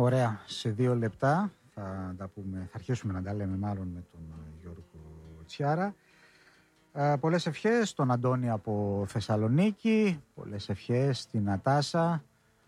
Ωραία, σε 2 λεπτά θα αρχίσουμε να τα λέμε μάλλον με τον Γιώργο Τσιάρα. Πολλές ευχές στον Αντώνη από Θεσσαλονίκη, πολλές ευχές στην Νατάσα,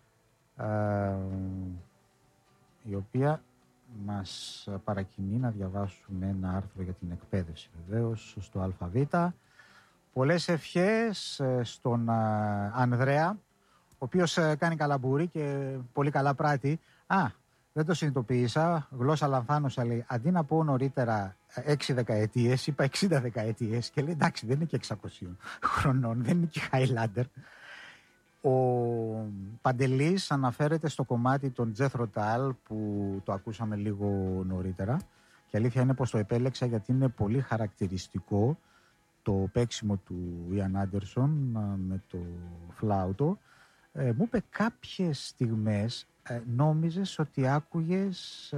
η οποία μας παρακινεί να διαβάσουμε ένα άρθρο για την εκπαίδευση βεβαίως στο ΑΒ. Πολλές ευχές στον Ανδρέα, ο οποίος κάνει καλαμπούρι και πολύ καλά πράττει. Δεν το συνειδητοποίησα, γλώσσα λανθάνωσα, λέει, αντί να πω νωρίτερα 6 δεκαετίες, είπα 60 δεκαετίες και λέει εντάξει, δεν είναι και 600 χρονών, δεν είναι και Highlander. Ο Παντελής αναφέρεται στο κομμάτι των Jethro Tull που το ακούσαμε λίγο νωρίτερα και αλήθεια είναι πως το επέλεξα γιατί είναι πολύ χαρακτηριστικό το παίξιμο του Ιαν Άντερσον με το φλάουτο. Μου είπε κάποιες στιγμές νόμιζες ότι άκουγες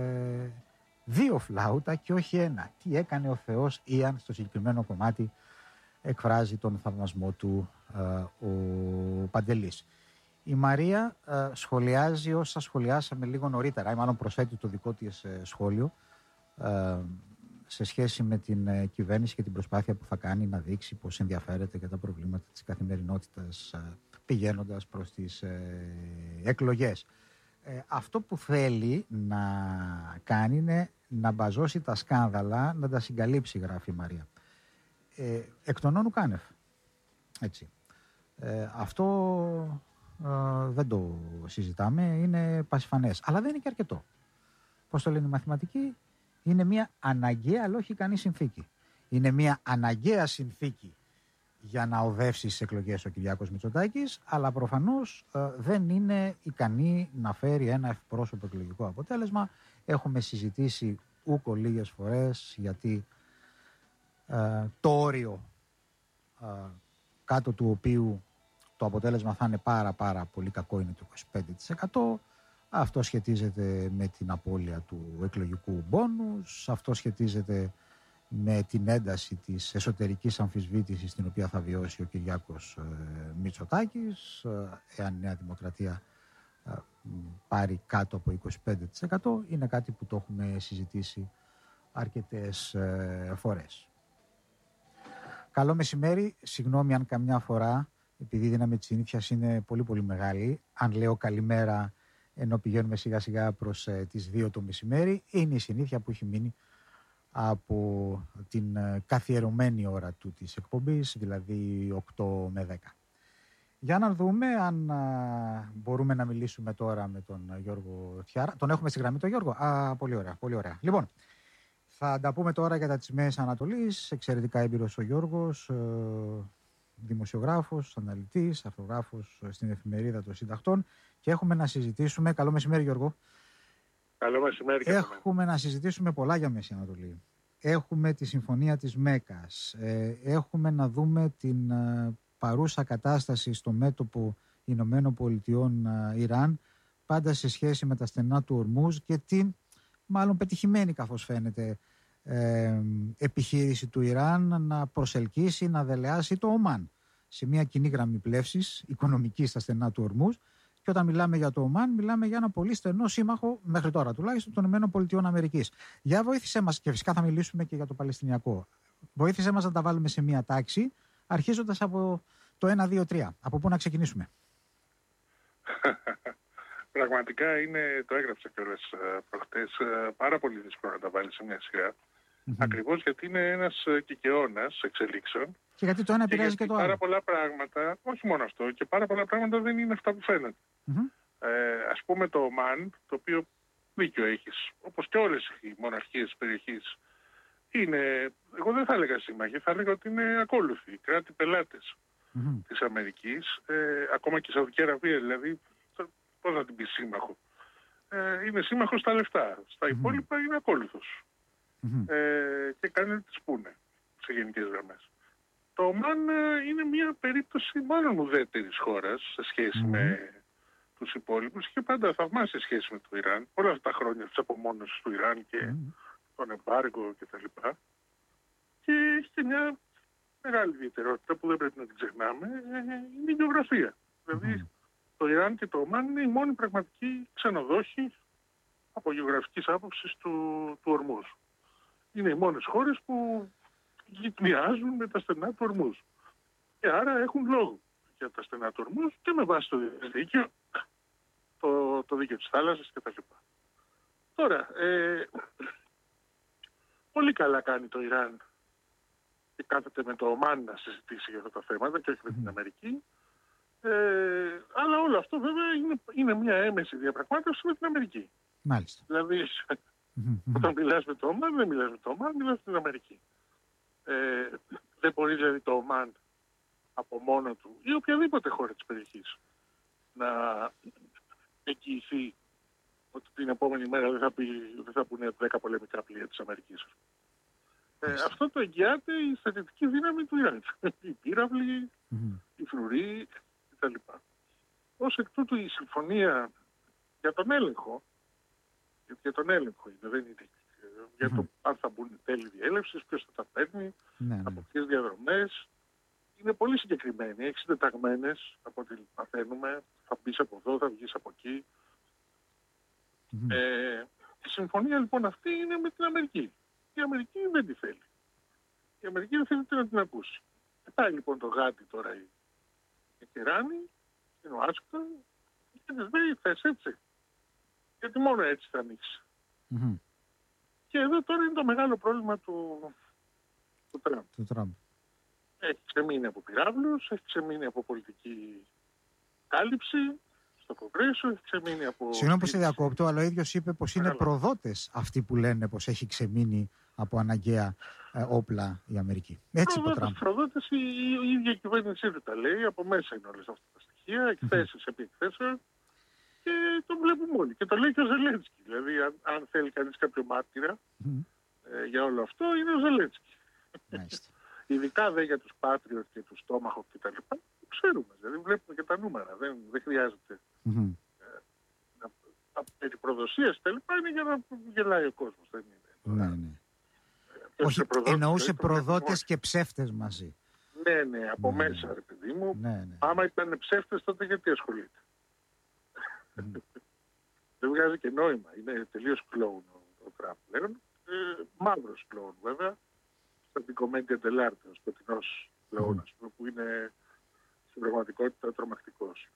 2 φλάουτα και όχι 1. Τι έκανε ο Θεός Ιαν στο συγκεκριμένο κομμάτι, εκφράζει τον θαυμασμό του ο Παντελής. Η Μαρία σχολιάζει όσα σχολιάσαμε λίγο νωρίτερα, ή μάλλον προσθέτει το δικό της σχόλιο σε σχέση με την κυβέρνηση και την προσπάθεια που θα κάνει να δείξει πως ενδιαφέρεται για τα προβλήματα της καθημερινότητας πηγαίνοντας προς τις εκλογές. Αυτό που θέλει να κάνει είναι να μπαζώσει τα σκάνδαλα, να τα συγκαλύψει, γράφει η Μαρία. Εκ των όνου κάνευ. Έτσι. Αυτό δεν το συζητάμε, είναι πασιφανές. Αλλά δεν είναι και αρκετό. Πώς το λένε οι μαθηματικοί, είναι μια αναγκαία αλλά όχι ικανή συνθήκη. Είναι μια αναγκαία συνθήκη για να οδεύσει στις εκλογές ο Κυριάκος Μητσοτάκης, αλλά προφανώς δεν είναι ικανή να φέρει ένα ευπρόσωπο εκλογικό αποτέλεσμα. Έχουμε συζητήσει ούκο λίγες φορές γιατί το όριο κάτω του οποίου το αποτέλεσμα θα είναι πάρα πολύ κακό είναι το 25%. Αυτό σχετίζεται με την απώλεια του εκλογικού μπόνους, αυτό σχετίζεται με την ένταση της εσωτερικής αμφισβήτησης την οποία θα βιώσει ο Κυριάκος Μητσοτάκης εάν η Νέα Δημοκρατία πάρει κάτω από 25%. Είναι κάτι που το έχουμε συζητήσει αρκετές φορές. Καλό μεσημέρι, συγγνώμη αν καμιά φορά, επειδή η δύναμη της συνήθειας είναι πολύ μεγάλη, αν λέω καλημέρα ενώ πηγαίνουμε σιγά σιγά προς τις 2 το μεσημέρι, είναι η συνήθεια που έχει μείνει από την καθιερωμένη ώρα του της εκπομπής, δηλαδή 8 με 10. Για να δούμε αν μπορούμε να μιλήσουμε τώρα με τον Γιώργο Τσιάρα. Τον έχουμε στη γραμμή τον Γιώργο. Πολύ ωραία. Λοιπόν, θα τα πούμε τώρα για τα της Μέσης Ανατολής. Εξαιρετικά έμπειρος ο Γιώργος, δημοσιογράφος, αναλυτής, αρθρογράφος στην εφημερίδα των Συντακτών και έχουμε να συζητήσουμε. Καλό μεσημέρι, Γιώργο. Καλό μεσημέρι. Έχουμε να συζητήσουμε πολλά για Μέση Ανατολή. Έχουμε τη συμφωνία της Μέκας. Έχουμε να δούμε την παρούσα κατάσταση στο μέτωπο Ηνωμένων Πολιτειών Ιράν, πάντα σε σχέση με τα στενά του Ορμούζ και την μάλλον πετυχημένη καθώς φαίνεται επιχείρηση του Ιράν να προσελκύσει, να δελεάσει το Ομάν σε μια κοινή γραμμή πλεύσης οικονομική στα στενά του Ορμούζ. Και όταν μιλάμε για το Ομάν, μιλάμε για ένα πολύ στενό σύμμαχο, μέχρι τώρα τουλάχιστον, των ΗΠΑ. Για βοήθησέ μας, και φυσικά θα μιλήσουμε και για το Παλαιστινιακό. Βοήθησέ μας να τα βάλουμε σε μία τάξη, αρχίζοντας από το 1, 2, 3. Από πού να ξεκινήσουμε? Πραγματικά είναι, το έγραψα κιόλας προχτές, πάρα πολύ δύσκολο να τα βάλει σε μια σειρά. Ακριβώς γιατί είναι ένας κικαιώνας εξελίξεων. Και γιατί το ένα επηρεάζει και το άλλο. Πάρα πολλά πράγματα, όχι μόνο αυτό, και πάρα πολλά πράγματα δεν είναι αυτά που φαίνονται. Ας πούμε το Ομάν, το οποίο δίκιο έχεις, όπως και όλες οι μοναρχίες της περιοχής, είναι, εγώ δεν θα έλεγα σύμμαχοι, θα έλεγα ότι είναι ακόλουθοι, κράτη-πελάτες της Αμερικής, ακόμα και η Σαουδική Αραβία, δηλαδή, πώς να την πει σύμμαχο. Είναι σύμμαχος στα λεφτά, στα υπόλοιπα είναι ακόλουθος. Και κάνει να τις πούνε σε γενικές γραμμές. Το Ομάν είναι μια περίπτωση μάλλον ουδέτερης χώρας σε σχέση με τους υπόλοιπους. Είχε πάντα θαυμάσια σχέση με το Ιράν όλα αυτά τα χρόνια της απομόνωσης του Ιράν και τον εμπάργο κτλ. Και έχει και μια μεγάλη ιδιαιτερότητα που δεν πρέπει να την ξεχνάμε, είναι η γεωγραφία. Δηλαδή το Ιράν και το Ομάν είναι οι μόνοι πραγματικοί ξενοδόχοι από γεωγραφικής άποψης του Ορμούζ. Είναι οι μόνες χώρες που γυτνιάζουν με τα στενά του Ορμούζ. Και άρα έχουν λόγο για τα στενά του Ορμούζ και με βάση το δίκαιο, το δίκαιο της θάλασσας κτλ. Τώρα, πολύ καλά κάνει το Ιράν και κάθεται με το Ομάν να συζητήσει για αυτά τα θέματα και όχι με την Αμερική. Αλλά όλο αυτό βέβαια είναι μια έμεση διαπραγμάτευση με την Αμερική. Μάλιστα. Δηλαδή, όταν μιλάς με το Ομάν, δεν μιλάς με το Ομάν, μιλάς με την Αμερική. Δεν μπορεί δηλαδή το Ομάν από μόνο του ή οποιαδήποτε χώρα της περιοχής να εγγυηθεί ότι την επόμενη μέρα δεν θα πούνε 10 πολεμικά πλοία της Αμερικής. Αυτό το εγγυάται η στρατιωτική δύναμη του Ιράν. Οι πύραυλοι, οι φρουροί κτλ. Ως εκ τούτου η συμφωνία για τον έλεγχο, για τον έλεγχο είναι, δεν είναι για το αν θα μπουν τέλη διέλευσης, ποιος θα τα παίρνει, από ποιες διαδρομές. Είναι πολύ συγκεκριμένη, έχει συντεταγμένες από ό,τι μαθαίνουμε, θα μπεις από εδώ, θα βγεις από εκεί. Η συμφωνία λοιπόν αυτή είναι με την Αμερική. Η Αμερική δεν τη θέλει. Η Αμερική δεν θέλει να την ακούσει. Πάει λοιπόν το γάτι τώρα η Τιράνη, την Ουάσιγκτον και της λέει θες έτσι. Γιατί μόνο έτσι θα ανοίξει. Και εδώ τώρα είναι το μεγάλο πρόβλημα του Τραμπ. Έχει ξεμείνει από πυράβλους, έχει ξεμείνει από πολιτική κάλυψη στο Κογκρέσο, έχει ξεμείνει από... Συγγνώμη που σε διακόπτω, αλλά ο ίδιος είπε πως είναι προδότες αυτοί που λένε πως έχει ξεμείνει από αναγκαία όπλα η Αμερική. Έτσι είπε ο Τραμπ. Προδότες, η ίδια κυβέρνησή του τα λέει, από μέσα είναι όλες αυτά τα στοιχεία, εκθέσεις επί εκθέσεων και το βλέπουμε όλοι. Και το λέει και ο Ζελένσκι. Δηλαδή, αν θέλει κανείς κάποιο μάρτυρα για όλο αυτό, είναι ο Ζελένσκι. Ειδικά δε για τους Patriot και τους Tomahawk και τα λοιπά, ξέρουμε, δηλαδή βλέπουμε και τα νούμερα, δεν χρειάζεται. Περί προδοσίας τα λοιπά είναι για να γελάει ο κόσμος, δεν είναι. Όχι, εννοούσε προδότες και ψεύτες μαζί. Ναι, από μέσα ρε παιδί μου. Άμα ήταν ψεύτες τότε γιατί ασχολείται. Δεν βγάζει και νόημα, είναι τελείως κλόουν ο Τραμπ πλέον. Μαύρος κλόουν βέβαια. Στην κομμέντια τελάρτε, ο σκοτεινός κλόουν, που είναι στην πραγματικότητα τρομακτικός.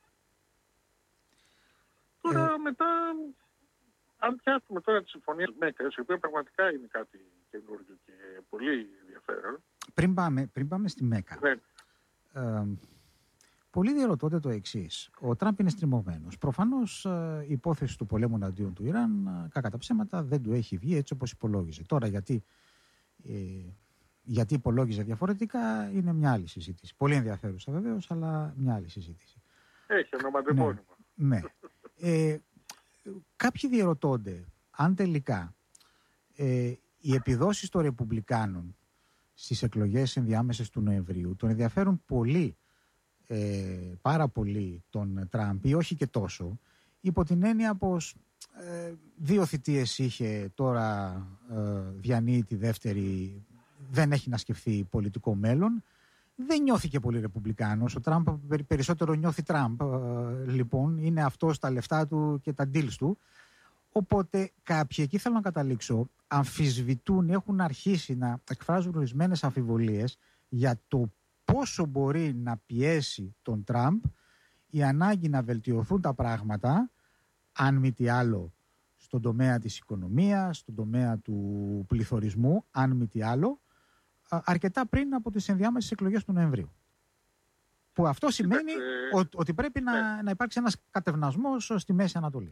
Τώρα μετά, αν πιάσουμε τώρα τη συμφωνία Μέκας, η οποία πραγματικά είναι κάτι καινούργιο και πολύ ενδιαφέρον. Πριν πάμε στη Μέκα. Πολλοί διαρωτώνται το εξής. Ο Τραμπ είναι στριμωγμένος. Προφανώς η υπόθεση του πολέμου εναντίον του Ιράν, κακά τα ψέματα, δεν του έχει βγει έτσι όπως υπολόγιζε. Τώρα γιατί υπολόγιζε διαφορετικά είναι μια άλλη συζήτηση. Πολύ ενδιαφέρουσα βεβαίως, αλλά μια άλλη συζήτηση. Έχει ονοματεπώνυμο. Ναι. Κάποιοι διαρωτώνται αν τελικά οι επιδόσεις των Ρεπουμπλικάνων στις εκλογές ενδιάμεσες του Νοεμβρίου τον ενδιαφέρουν πολύ, πάρα πολύ τον Τραμπ ή όχι και τόσο, υπό την έννοια πως 2 θητείες είχε, τώρα διανύει τη δεύτερη, δεν έχει να σκεφτεί πολιτικό μέλλον, δεν νιώθει και πολύ Ρεπουμπλικάνος. Ο Τραμπ περισσότερο νιώθει Τραμπ, λοιπόν, είναι αυτός τα λεφτά του και τα deals του. Οπότε κάποιοι, εκεί θέλω να καταλήξω, αμφισβητούν, έχουν αρχίσει να εκφράζουν ορισμένες αμφιβολίες για το πόσο μπορεί να πιέσει τον Τραμπ η ανάγκη να βελτιωθούν τα πράγματα, αν μη τι άλλο, στον τομέα της οικονομίας, στον τομέα του πληθωρισμού, αν μη τι άλλο, αρκετά πριν από τις ενδιάμεσες εκλογές του Νοεμβρίου. Που αυτό σημαίνει ότι πρέπει να υπάρξει ένας κατευνασμός στη Μέση Ανατολή.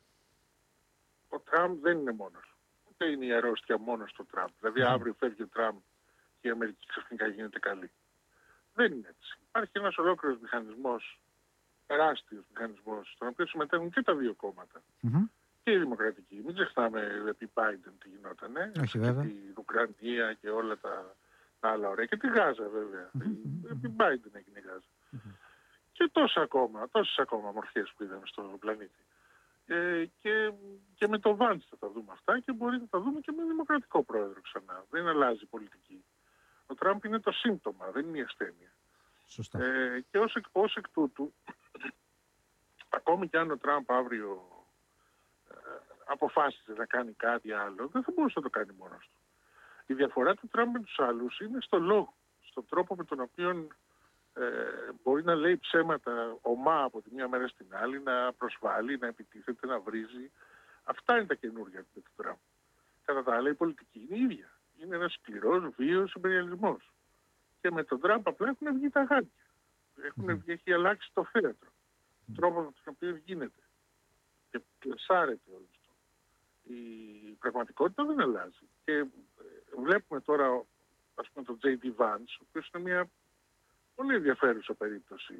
Ο Τραμπ δεν είναι μόνος. Ούτε είναι η αρρώστια μόνος του Τραμπ. Δηλαδή αύριο φεύγει ο Τραμπ και η Αμερική ξαφνικά γίνεται καλή. Δεν είναι έτσι. Υπάρχει ένας ολόκληρος μηχανισμός, τεράστιος μηχανισμός, στον οποίο συμμετέχουν και τα δύο κόμματα. Και η Δημοκρατική. Μην ξεχνάμε επί Biden τι γινότανε. Όχι, και την Ουκρανία και όλα τα άλλα ωραία. Και τη Γάζα βέβαια. Επί Biden έγινε η Γάζα. Και τόσες ακόμα μορφές που είδαμε στον πλανήτη. Και με το Vance θα τα δούμε αυτά και μπορεί να τα δούμε και με δημοκρατικό πρόεδρο ξανά. Δεν αλλάζει η πολιτική. Ο Τραμπ είναι το σύμπτωμα, δεν είναι η ασθένεια. Σωστά. Και ως εκ τούτου, ακόμη και αν ο Τραμπ αύριο αποφάσισε να κάνει κάτι άλλο, δεν θα μπορούσε να το κάνει μόνος του. Η διαφορά του Τραμπ με τους άλλους είναι στο λόγο, στον τρόπο με τον οποίο μπορεί να λέει ψέματα ομά από τη μία μέρα στην άλλη, να προσβάλλει, να επιτίθεται, να βρίζει. Αυτά είναι τα καινούργια του Τραμπ. Κατά τα άλλα η πολιτική είναι η ίδια. Είναι ένας σκληρός, βίαιος imperialismός. Και με τον Τραμπ απλά έχουν βγει τα γάντια. Έχει αλλάξει το θέατρο. Τον τρόπο με τον οποίο γίνεται. Και πλασάρεται όλο αυτό. Η πραγματικότητα δεν αλλάζει. Και βλέπουμε τώρα, ας πούμε, τον J.D. Vance, ο οποίος είναι μια πολύ ενδιαφέρουσα περίπτωση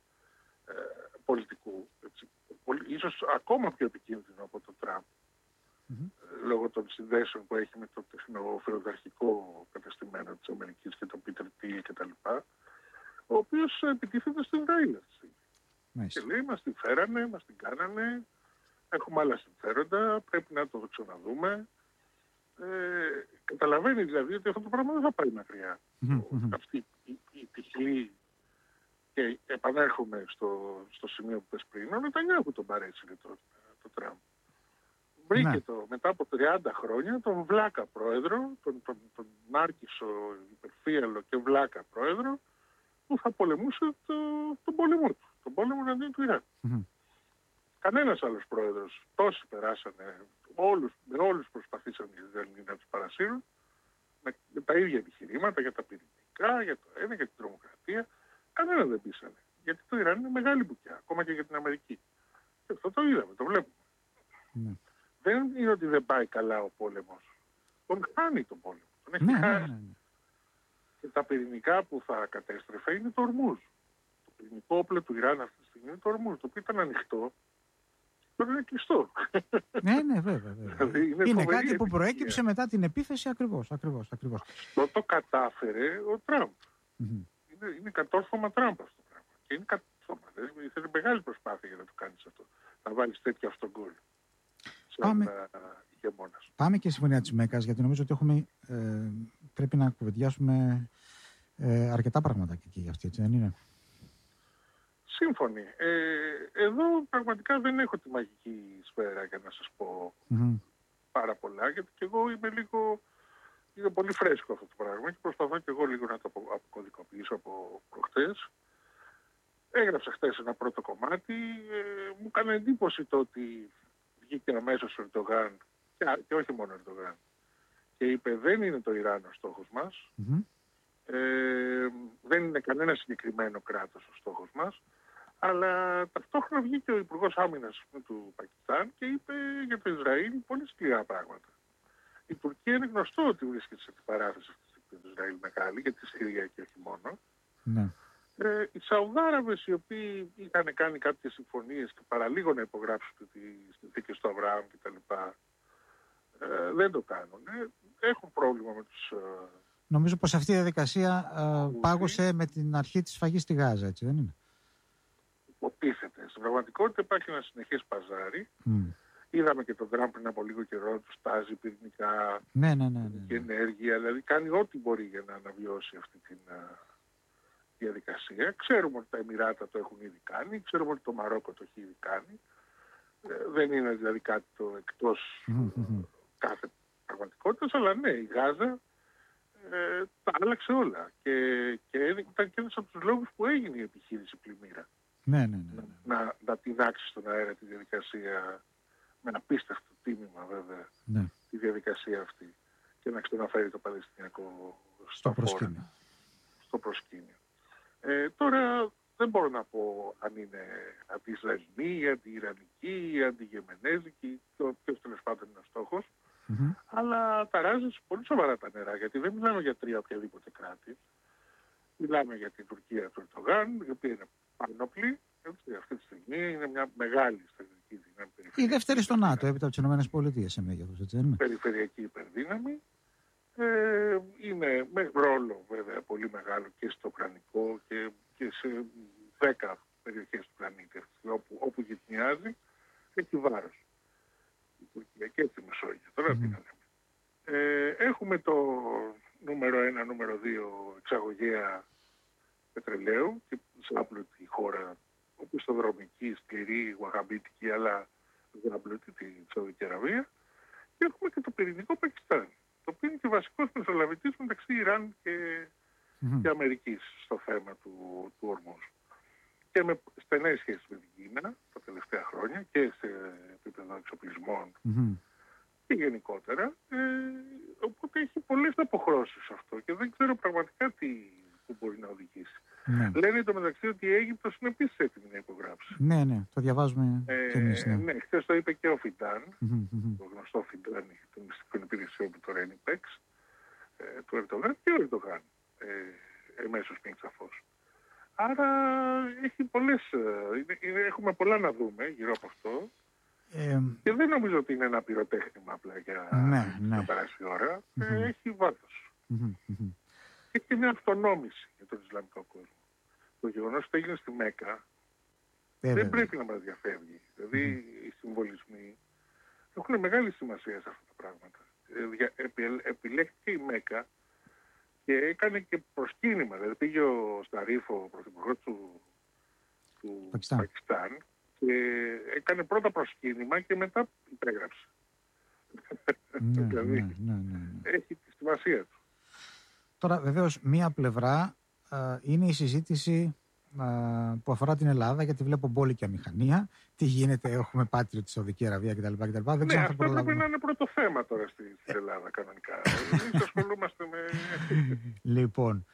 πολιτικού. Έτσι. Ίσως ακόμα πιο επικίνδυνο από τον Τραμπ. Λόγω των συνδέσεων που έχει με το τεχνοφιλοδαρχικό κατεστημένο της Αμερικής και τον Πίτερ Thiel κτλ. Ο οποίος επιτίθεται στο Ισραήλ. Και λέει, μας την φέρανε, μας την κάνανε, έχουμε άλλα συμφέροντα, πρέπει να το ξαναδούμε. Καταλαβαίνει δηλαδή ότι αυτό το πράγμα δεν θα πάει μακριά. Αυτή η τυφλή, και επανέρχομαι στο σημείο που πες πριν, ο Νετανιάχου τον παρέσυρε το Τραμπ. Βρήκε μετά από 30 χρόνια τον βλάκα πρόεδρο, τον Νάρκισσο υπερφύαλο και βλάκα πρόεδρο, που θα πολεμούσε τον πόλεμο του, τον πόλεμο εναντίον του Ιράν. Κανένας άλλος πρόεδρος, τόσοι περάσανε, με όλους προσπαθήσαν οι Ισραηλοί να τους παρασύρουν, με τα ίδια επιχειρήματα για τα πυρηνικά, για το ένα, για την τρομοκρατία. Κανένα δεν πείσανε. Γιατί το Ιράν είναι μεγάλη μπουκιά, ακόμα και για την Αμερική. Και αυτό το είδαμε, το βλέπουμε. Δεν είναι ότι δεν πάει καλά ο πόλεμος. Τον χάνει τον πόλεμο. Τον έχει χάσει. Και τα πυρηνικά που θα κατέστρεφε είναι το Ορμούζ. Το πυρηνικό όπλο του Ιράν αυτή τη στιγμή είναι το Ορμούζ, το οποίο ήταν ανοιχτό. Τώρα είναι κλειστό. Ναι, βέβαια. Είναι κάτι που προέκυψε μετά την επίθεση ακριβώς. Το κατάφερε ο Τραμπ. Είναι κατόρθωμα Τραμπ αυτό το πράγμα. Και είναι κατόρθωμα. Δηλαδή θέλει μεγάλη προσπάθεια για να το κάνεις αυτό. Να βάλεις τέτοιο αυτόν γκολ. Πάμε και στη Συμφωνία της Μέκας, γιατί νομίζω ότι πρέπει να κουβεντιάσουμε αρκετά πράγματα και εκεί για αυτή, έτσι δεν είναι? Σύμφωνοι. Εδώ πραγματικά δεν έχω τη μαγική σφαίρα για να σας πω πάρα πολλά, γιατί και εγώ είναι πολύ φρέσκο αυτό το πράγμα και προσπαθώ και εγώ λίγο να το αποκωδικοποιήσω από προχτές. Έγραψα χτες ένα πρώτο κομμάτι. Μου έκανε εντύπωση το ότι βγήκε αμέσως ο Ερντογάν, και όχι μόνο ο Ερντογάν, και είπε δεν είναι το Ιράν ο στόχος μας, δεν είναι κανένα συγκεκριμένο κράτος ο στόχος μας, αλλά ταυτόχρονα βγήκε ο Υπουργός Άμυνας του Πακιστάν και είπε για το Ισραήλ πολύ σκληρά πράγματα. Η Τουρκία είναι γνωστό ότι βρίσκεται σε αντιπαράθεση αυτή του Ισραήλ μεγάλη, για τη Συρία και όχι μόνο. Οι Σαουδάραβες, οι οποίοι είχαν κάνει κάποιες συμφωνίες και παραλίγο να υπογράψουν τις συνθήκες του Αβραάμ κτλ., δεν το κάνουν. Έχουν πρόβλημα με τους... Νομίζω πως αυτή η διαδικασία πάγωσε με την αρχή της σφαγής στη Γάζα, έτσι δεν είναι? Υποτίθεται. Στην πραγματικότητα υπάρχει ένα συνεχές παζάρι. Είδαμε και τον Τραμπ πριν από λίγο καιρό, του στάζει πυρηνικά και ενέργεια. Δηλαδή κάνει ό,τι μπορεί για να αναβιώσει αυτή τη διαδικασία. Ξέρουμε ότι τα Εμιράτα το έχουν ήδη κάνει, ξέρουμε ότι το Μαρόκο το έχει ήδη κάνει. Δεν είναι δηλαδή κάτι το εκτός κάθε πραγματικότητας, αλλά ναι, η Γάζα τα άλλαξε όλα. Και ήταν και ένας από τους λόγους που έγινε η επιχείρηση Πλημμύρα. Να τεινάξει στον αέρα τη διαδικασία, με απίστευτο τίμημα βέβαια, τη διαδικασία αυτή, και να ξαναφέρει το Παλαιστινιακό στο προσκήνιο. Τώρα δεν μπορώ να πω αν είναι αντι-Ισραηλινή, αντι-Ιρανική, αντι-Γεμενέζικη, ποιος τέλος πάντων είναι ο στόχος. Αλλά ταράζει πολύ σοβαρά τα νερά, γιατί δεν μιλάμε για τρία οποιαδήποτε κράτη. Μιλάμε για την Τουρκία του Ερντογάν, η οποία είναι πανόπλη. Αυτή τη στιγμή είναι μια μεγάλη στρατηγική δύναμη. Η δεύτερη στο ΝΑΤΟ, έπειτα από τις ΗΠΑ σε μέγεθος, έτσι δεν είναι? Περιφερειακή υπερδύναμη. Είναι με ρόλο βέβαια πολύ μεγάλο και στο Ουκρανικό και σε 10 περιοχές του πλανήτη, όπου γυτνιάζει, έχει βάρος. Η Τουρκία και τη Μεσόγειο. Τώρα τι να λέμε. Έχουμε το νούμερο 1, νούμερο 2 εξαγωγέα πετρελαίου και σε άπλωτη χώρα, οπισθοδρομική, σκληρή, βαχαμπίτικη, αλλά γάμπλωτη, τη Σαουδική Αραβία, και έχουμε και το πυρηνικό Πακιστάν, το οποίο είναι και βασικός μεσολαβητής μεταξύ Ιράν και Αμερικής στο θέμα του Ορμούζ. Και με στενές σχέσεις με την Κίνα τα τελευταία χρόνια και σε επίπεδο εξοπλισμών και γενικότερα. Οπότε έχει πολλές αποχρώσεις αυτό και δεν ξέρω πραγματικά που μπορεί να οδηγήσει. Ναι. Λένε εντωμεταξύ ότι η Αίγυπτος είναι επίσης έτοιμη να υπογράψει. Ναι, το διαβάζουμε και εμείς. Ναι, χθες το είπε και ο Φιντάν, το γνωστό Φιντάν των μυστικών υπηρεσιών του τώρα είναι ΠΕΞ, του Ερντογάν και ο Ερντογάν, εμέσως μην σαφώς. Άρα έχει έχουμε πολλά να δούμε γύρω από αυτό. Και δεν νομίζω ότι είναι ένα πυροτέχνημα απλά για να περάσει η ώρα. Έχει βάθος. Έχει και μια αυτονόμηση για τον Ισλαμικό κόσμο. Το γεγονός ότι έγινε στη Μέκα δεν πρέπει να μας διαφεύγει. Δηλαδή οι συμβολισμοί έχουν μεγάλη σημασία σε αυτά τα πράγματα. Επιλέχθηκε η Μέκα και έκανε και προσκύνημα. Δηλαδή πήγε ο Σταρίφ, ο πρωθυπουργός του Πακιστάν, και έκανε πρώτα προσκύνημα και μετά υπέγραψε. Δηλαδή έχει τη σημασία του. Τώρα βεβαίως μία πλευρά είναι η συζήτηση που αφορά την Ελλάδα, γιατί βλέπω μπόλικια μηχανία. Τι γίνεται, έχουμε πάτριο τη Σαουδική Αραβία κτλ. Δεν ξέρω αυτό πρέπει να είναι πρώτο θέμα τώρα στην Ελλάδα κανονικά. Εμείς ασχολούμαστε με... Λοιπόν,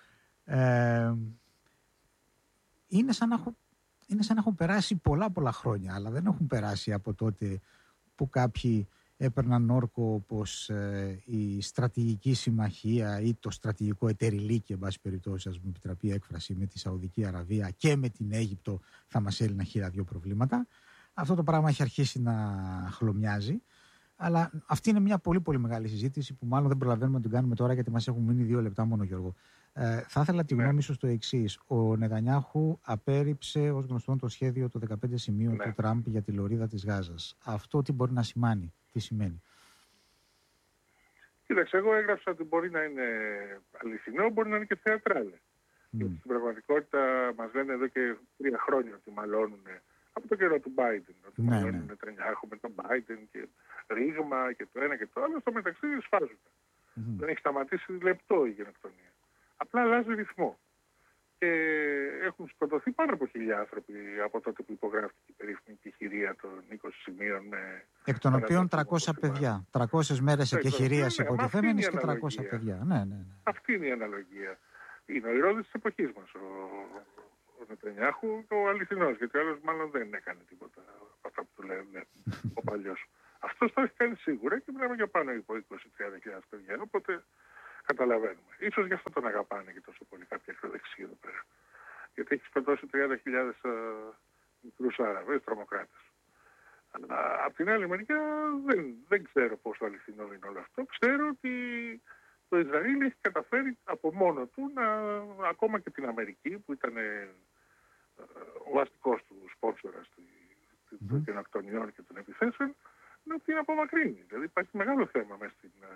είναι σαν να έχουν περάσει πολλά χρόνια, αλλά δεν έχουν περάσει από τότε που κάποιοι έπαιρναν όρκο όπως η στρατηγική συμμαχία ή το στρατηγικό εταιριλίκι, εν πάση περιπτώσει, ας μου επιτραπεί η έκφραση, με τη Σαουδική Αραβία και με την Αίγυπτο θα μας έλυνα χείρα δύο προβλήματα. Αυτό το πράγμα έχει αρχίσει να χλωμιάζει. Αλλά αυτή είναι μια πολύ μεγάλη συζήτηση που μάλλον δεν προλαβαίνουμε να την κάνουμε τώρα, γιατί μας έχουν μείνει 2 λεπτά μόνο, Γιώργο. Θα ήθελα τη γνώμη σου στο εξής. Ο Νετανιάχου απέρριψε ως γνωστόν το σχέδιο το 15 σημείο του Τραμπ για τη λωρίδα της Γάζας. Αυτό τι μπορεί να σημάνει, τι σημαίνει? Κοίταξε, εγώ έγραψα ότι μπορεί να είναι αληθινό, μπορεί να είναι και θεατράλε. Γιατί στην πραγματικότητα μας λένε εδώ και 3 χρόνια ότι μαλώνουν από το καιρό του Biden. Ότι μαλώνουν Νετανιάχου με τον Biden και ρήγμα και το ένα και το άλλο. Στο μεταξύ σφάζουν. Δεν έχει σταματήσει λεπτό η γενοκτονία. Απλά αλλάζει ρυθμό. Και έχουν σκοτωθεί πάνω από 1.000 άνθρωποι από τότε που υπογράφηκε η περίφημη εκεχηρία των 20 σημείων. Εκ των οποίων 300 παιδιά. 300 μέρες εκεχηρίας υποτιθέμενης και 300 παιδιά. Ναι. Αυτή είναι η αναλογία. Είναι ο ηρώδης της εποχής μας ο Νετανιάχου, ο αληθινός. Γιατί ο άλλος μάλλον δεν έκανε τίποτα από αυτά που του λένε ο παλιός. Αυτός το έχει κάνει σίγουρα και μιλάμε για πάνω από 20-30.000 παιδιά. Οπότε καταλαβαίνουμε. Ίσως γι' αυτό τον αγαπάνε και τόσο πολύ κάποια ακροδεξιά εδώ πέρα. Γιατί έχει σκοτώσει 30.000 μικρούς Άραβες, τρομοκράτες. Αλλά από την άλλη μεριά δεν ξέρω πόσο αληθινό είναι όλο αυτό. Ξέρω ότι το Ισραήλ έχει καταφέρει από μόνο του ακόμα και την Αμερική, που ήταν ο αστικός του σπόνσορας των γενοκτονιών και των επιθέσεων, να την απομακρύνει. Δηλαδή υπάρχει μεγάλο θέμα μέσα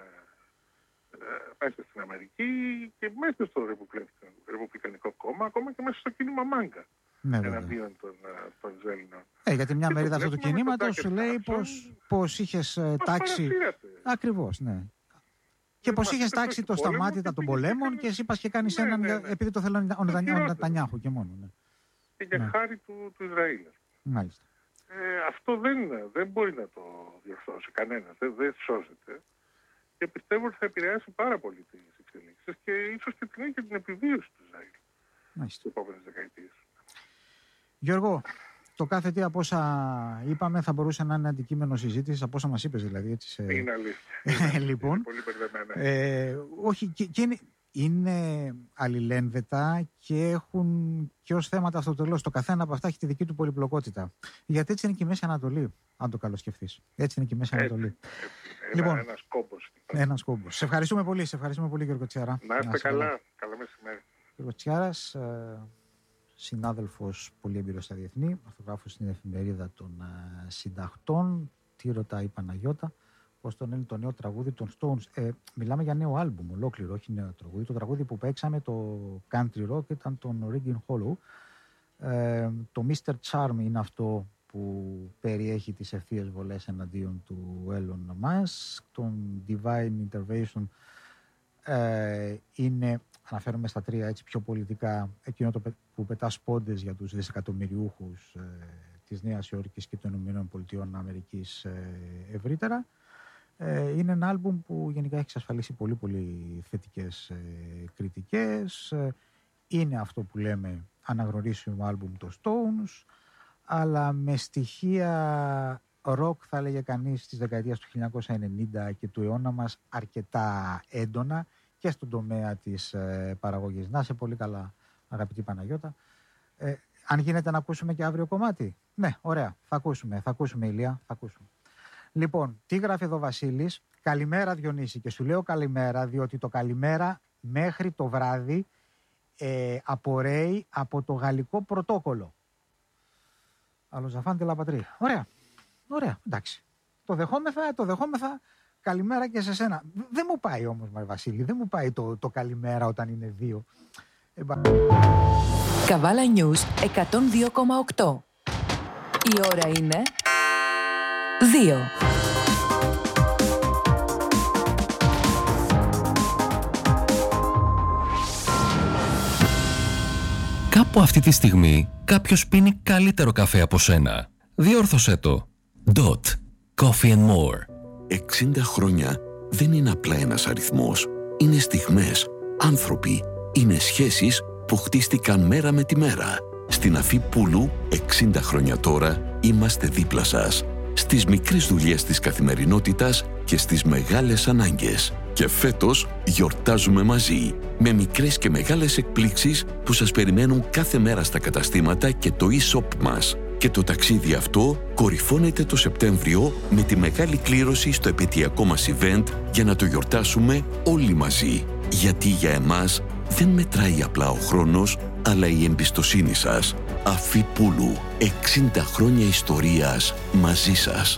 στην Αμερική και μέσα στο Ρεπουμπλικανικό κόμμα, ακόμα και μέσα στο κίνημα Μάγκα, εναντίον των Ισραηλινών. Γιατί μια μερίδα αυτού του κινήματος σου λέει πως είχες τάξει... Ακριβώς, ναι. Και πως είχες τάξει το σταμάτητα των πολέμων και εσύ είπας και κάνεις έναν επειδή το θέλω ο Νετανιάχου και μόνο. Και για χάρη του Ισραήλ. Μάλιστα. Αυτό δεν μπορεί να το διορθώσει κανένας, δεν σώζεται. Και πιστεύω ότι θα επηρεάσει πάρα πολύ τις εξελίξεις και ίσως και την επιβίωση του Ισραήλ στις επόμενες δεκαετίες. Γιώργο, το κάθε τι από όσα είπαμε θα μπορούσε να είναι αντικείμενο συζήτησης, από όσα μας είπες δηλαδή. Έτσι, είναι αλήθεια. Λοιπόν, είναι πολύ μπερδεμένα. Όχι, και είναι αλληλένδετα και έχουν και ως θέματα αυτοτελώς. Το καθένα από αυτά έχει τη δική του πολυπλοκότητα. Γιατί έτσι είναι και η Μέση Ανατολή, αν το καλοσκεφτείς. Έτσι είναι και η Μέση Ανατολή. Λοιπόν, ένας κόμπος. Ένας κόμπος. Σε ευχαριστούμε πολύ, Γιώργο Τσιάρα. Να είστε καλά. Καλό μεσημέρι. Γιώργο Τσιάρας, συνάδελφος πολύ έμπειρος στα διεθνή, αρθογράφος στην εφημερίδα των συνταχτών. Τι ρωτάει η Παναγιώτα? Πώς τον είναι το νέο τραγούδι των Stones? Μιλάμε για νέο άλμπουμ ολόκληρο, όχι νέο τραγούδι. Το τραγούδι που παίξαμε, το Country Rock, ήταν τον Riggin Hollow. Το Mr. Charm είναι αυτό που περιέχει τις ευθείες βολές εναντίον του Elon Musk. Τον Divine Intervention είναι, αναφέρομαι στα τρία έτσι πιο πολιτικά, εκείνο που πετά σπόντες για τους δισεκατομμυριούχους της Νέας Υόρκης και των ΗΠΑ ευρύτερα. Είναι ένα άλμπουμ που γενικά έχει εξασφαλίσει πολύ πολύ θετικές κριτικές. Είναι αυτό που λέμε αναγνωρίσιμο άλμπουμ το Stones, αλλά με στοιχεία ροκ θα έλεγε κανείς της δεκαετίας του 1990 και του αιώνα μας αρκετά έντονα και στον τομέα της παραγωγής. Να είσαι πολύ καλά, αγαπητή Παναγιώτα. Αν γίνεται να ακούσουμε και αύριο κομμάτι. Ναι, ωραία, θα ακούσουμε Ηλία, θα ακούσουμε. Λοιπόν, τι γράφει εδώ ο Βασίλης? Καλημέρα Διονύση, και σου λέω καλημέρα διότι το καλημέρα μέχρι το βράδυ απορρέει από το γαλλικό πρωτόκολλο. Αλλοζαφάντε λαπατρί. Ωραία, εντάξει. Το δεχόμεθα. Καλημέρα και σε σένα. Δεν μου πάει όμως, Βασίλη, δεν μου πάει το καλημέρα όταν είναι δύο. Καβάλα News 102,8. Η ώρα είναι 2. Κάπου αυτή τη στιγμή κάποιος πίνει καλύτερο καφέ από σένα. Διόρθωσέ το. Dot. Coffee and more. 60 χρόνια δεν είναι απλά ένας αριθμός. Είναι στιγμές, άνθρωποι, είναι σχέσεις που χτίστηκαν μέρα με τη μέρα. Στην Αφή Πούλου, 60 χρόνια τώρα, είμαστε δίπλα σας. Στις μικρές δουλειές της καθημερινότητας και στις μεγάλες ανάγκες. Και φέτος γιορτάζουμε μαζί, με μικρές και μεγάλες εκπλήξεις που σας περιμένουν κάθε μέρα στα καταστήματα και το e-shop μας. Και το ταξίδι αυτό κορυφώνεται το Σεπτέμβριο με τη μεγάλη κλήρωση στο επαιτειακό μας event για να το γιορτάσουμε όλοι μαζί. Γιατί για εμάς δεν μετράει απλά ο χρόνος, αλλά η εμπιστοσύνη σας. Αφή Πούλου, 60 χρόνια ιστορίας μαζί σας.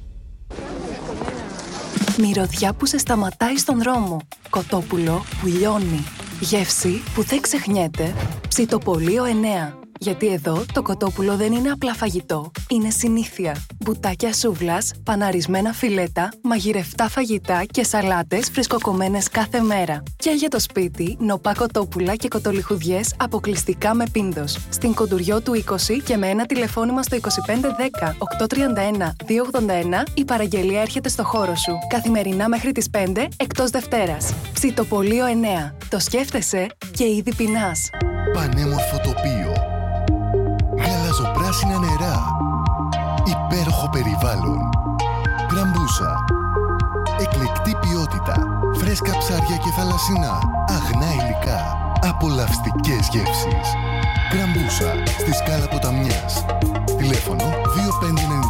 Μυρωδιά που σε σταματάει στον δρόμο. Κοτόπουλο που λιώνει. Γεύση που δεν ξεχνιέται. Ψητοπολείο 9. Γιατί εδώ το κοτόπουλο δεν είναι απλά φαγητό, είναι συνήθεια. Μπουτάκια σούβλας, παναρισμένα φιλέτα, μαγειρευτά φαγητά και σαλάτες φρεσκοκομμένες κάθε μέρα. Και για το σπίτι, νοπά κοτόπουλα και κοτολιχουδιές αποκλειστικά με πίντος. Στην Κοντουριό του 20 και με ένα τηλεφώνημα στο 2510 831 281 η παραγγελία έρχεται στο χώρο σου. Καθημερινά μέχρι τις 5 εκτός Δευτέρας. Ψητοπολείο 9. Το σκέφτεσαι και ήδη πεινάς. Πανέμορφο τοπίο. Γαλαζοπράσινα νερά. Υπέροχο περιβάλλον. Γκραμπούσα. Εκλεκτή ποιότητα. Φρέσκα ψάρια και θαλασσινά. Αγνά υλικά. Απολαυστικές γεύσεις. Γκραμπούσα. Στη Σκάλα Ποταμιάς. Τηλέφωνο 2590